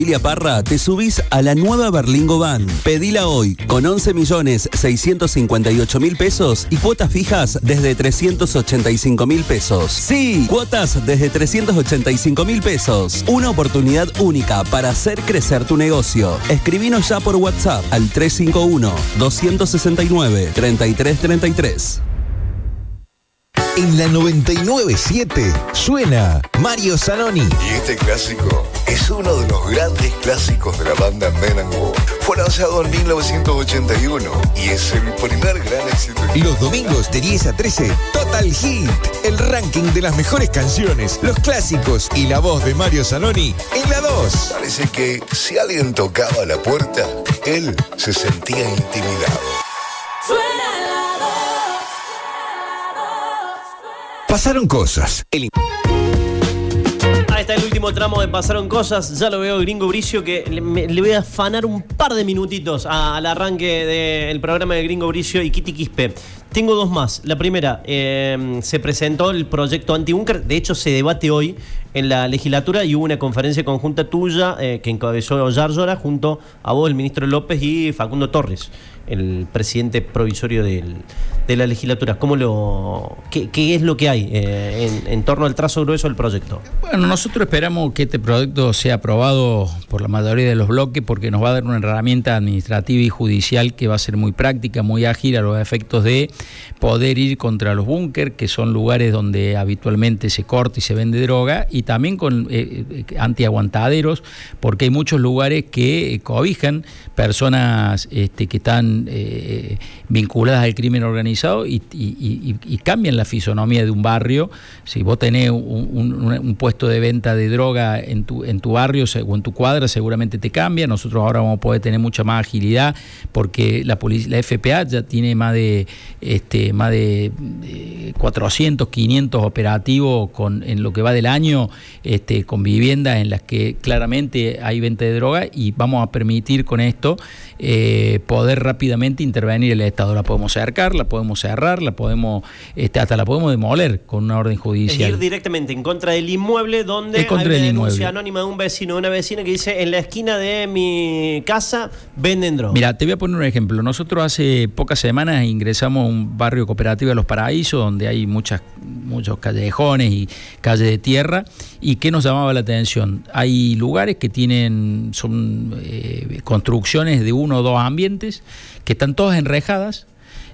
Familia Parra, te subís a la nueva Berlingo Van. Pedila hoy con 11.658.000 pesos y cuotas fijas desde 385.000 pesos. Sí, cuotas desde 385.000 pesos. Una oportunidad única para hacer crecer tu negocio. Escribinos ya por WhatsApp al 351-269-3333. En la 99.7 suena Mario Zanoni. Y este clásico es uno de los grandes clásicos de la banda Men and Woman. Fue lanzado en 1981 y es el primer gran éxito. Los domingos de 10 a 13, Total Hit. El ranking de las mejores canciones, los clásicos y la voz de Mario Zanoni en la 2. Parece que si alguien tocaba la puerta, él se sentía intimidado. Pasaron cosas. Ahí está el último tramo de Pasaron Cosas. Ya lo veo Gringo Bricio, que le voy a afanar un par de minutitos al arranque del programa de Gringo Bricio y Kitty Quispe. Tengo dos más. La primera, se presentó el proyecto antibúnker. De hecho, se debate hoy en la legislatura y hubo una conferencia conjunta tuya que encabezó Yárzora junto a vos, el ministro López, y Facundo Torres, el presidente provisorio de la legislatura. ¿Qué es lo que hay en torno al trazo grueso del proyecto? Bueno, nosotros esperamos que este proyecto sea aprobado por la mayoría de los bloques porque nos va a dar una herramienta administrativa y judicial que va a ser muy práctica, muy ágil a los efectos de poder ir contra los búnker, que son lugares donde habitualmente se corta y se vende droga, y también con antiaguantaderos, porque hay muchos lugares que cobijan personas que están vinculadas al crimen organizado y cambian la fisonomía de un barrio. Si vos tenés un puesto de venta de droga en tu barrio o en tu cuadra, seguramente te cambia. Nosotros ahora vamos a poder tener mucha más agilidad porque la FPA ya tiene más de 400, 500 operativos en lo que va del año, con viviendas en las que claramente hay venta de droga, y vamos a permitir con esto poder rápidamente intervenir el Estado. La podemos cercar, la podemos cerrar, hasta la podemos demoler con una orden judicial. Es ir directamente en contra del inmueble donde hay una denuncia anónima de un vecino o una vecina que dice: en la esquina de mi casa venden droga. Mira, te voy a poner un ejemplo. Nosotros hace pocas semanas ingresamos a un barrio cooperativo de Los Paraísos, donde hay muchos callejones y calles de tierra. ¿Y qué nos llamaba la atención? Hay lugares que son construcciones de 1 o 2 ambientes que están todas enrejadas,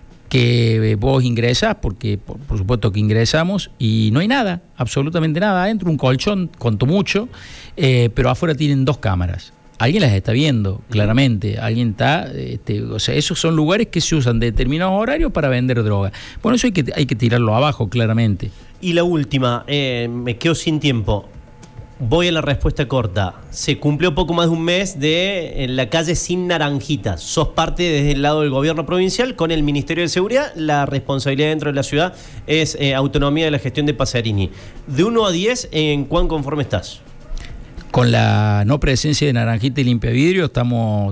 que vos ingresás, porque por supuesto que ingresamos, y no hay nada, absolutamente nada adentro, un colchón, cuanto mucho, pero afuera tienen 2 cámaras. Alguien las está viendo, claramente. Alguien está... o sea, esos son lugares que se usan de determinados horarios para vender droga. Bueno, eso hay que tirarlo abajo, claramente. Y la última, me quedo sin tiempo. Voy a la respuesta corta. Se cumplió poco más de un mes en la calle sin naranjitas. Sos parte desde el lado del gobierno provincial con el Ministerio de Seguridad. La responsabilidad dentro de la ciudad es autonomía de la gestión de Pasarini. De 1 a 10, ¿en cuán conforme estás? Con la no presencia de Naranjita y Limpia Vidrio estamos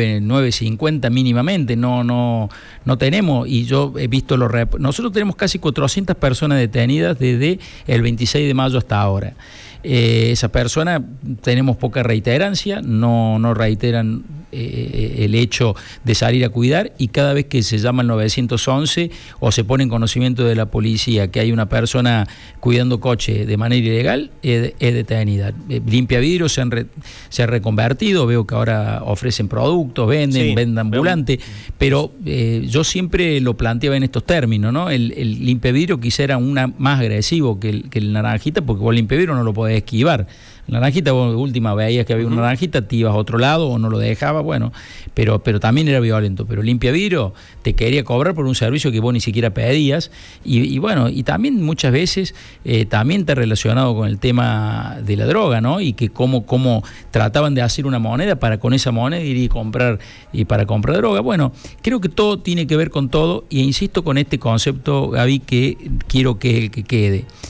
9.50 mínimamente, no tenemos, y yo he visto nosotros tenemos casi 400 personas detenidas desde el 26 de mayo hasta ahora. Esa persona, tenemos poca reiterancia, no reiteran el hecho de salir a cuidar, y cada vez que se llama el 911 o se pone en conocimiento de la policía que hay una persona cuidando coche de manera ilegal, es detenida. Limpia Vidrio se ha reconvertido, veo que ahora ofrecen productos, venden ambulante, pero yo siempre lo planteaba en estos términos, ¿no? El Limpia Vidrio quizá era más agresivo que el Naranjita, porque vos Limpia Vidrio no lo podés esquivar. Naranjita, vos de última veías que había una naranjita, te ibas a otro lado o no lo dejaba, bueno, pero también era violento. Pero Limpia Vidrio te quería cobrar por un servicio que vos ni siquiera pedías, y bueno, y también muchas veces también está relacionado con el tema de la droga, ¿no? Y que cómo trataban de hacer una moneda para con esa moneda ir y comprar, y para comprar droga. Bueno, creo que todo tiene que ver con todo, y insisto con este concepto, Gaby, que quiero que quede.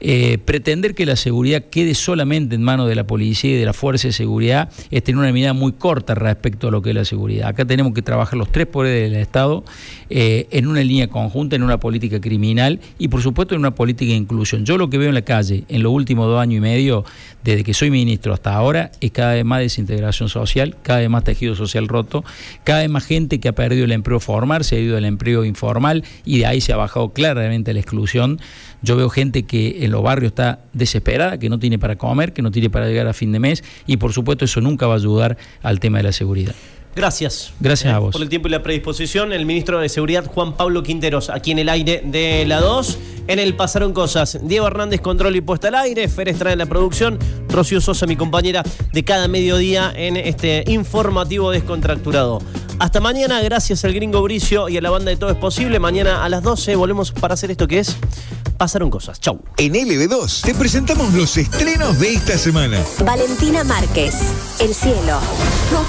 Pretender que la seguridad quede solamente en manos de la policía y de la fuerza de seguridad es tener una mirada muy corta respecto a lo que es la seguridad. Acá tenemos que trabajar los tres poderes del Estado en una línea conjunta, en una política criminal y por supuesto en una política de inclusión. Yo lo que veo en la calle en los últimos 2 años y medio, desde que soy ministro hasta ahora, es cada vez más desintegración social, cada vez más tejido social roto, cada vez más gente que ha perdido el empleo formal, se ha ido del empleo informal y de ahí se ha bajado claramente la exclusión. Yo veo gente que en los barrios está desesperada, que no tiene para comer, que no tiene para llegar a fin de mes y por supuesto eso nunca va a ayudar al tema de la seguridad. Gracias. Gracias a vos. Por el tiempo y la predisposición. El ministro de Seguridad, Juan Pablo Quinteros, aquí en el aire de la 2. En el Pasaron Cosas. Diego Hernández, control y puesta al aire. Fer Estrada en la producción. Rocío Sosa, mi compañera de cada mediodía en este informativo descontracturado. Hasta mañana, gracias al Gringo Bricio y a la banda de Todo es Posible. Mañana a las 12 volvemos para hacer esto que es Pasaron Cosas. Chau. En LB2 te presentamos los estrenos de esta semana. Valentina Márquez, El cielo. No